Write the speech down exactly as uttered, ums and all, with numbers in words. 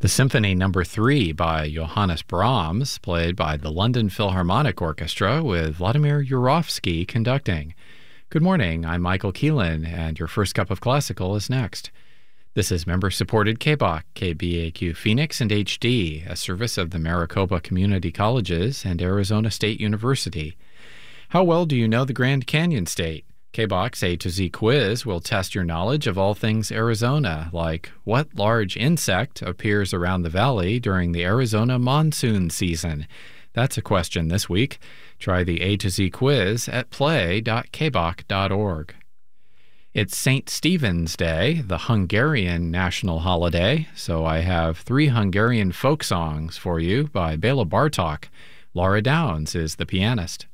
The Symphony Number three by Johannes Brahms, played by the London Philharmonic Orchestra with Vladimir Yurovsky conducting. Good morning, I'm Michael Keelan, and your first cup of classical is next. This is member-supported K B O C, K B A Q Phoenix, and H D, a service of the Maricopa Community Colleges and Arizona State University. How well do you know the Grand Canyon State? K B O C's A to Z quiz will test your knowledge of all things Arizona, like what large insect appears around the valley during the Arizona monsoon season? That's a question this week. Try the A to Z quiz at play dot k b o c dot org. It's Saint Stephen's Day, the Hungarian national holiday, so I have three Hungarian folk songs for you by Béla Bartók. Laura Downs is the pianist.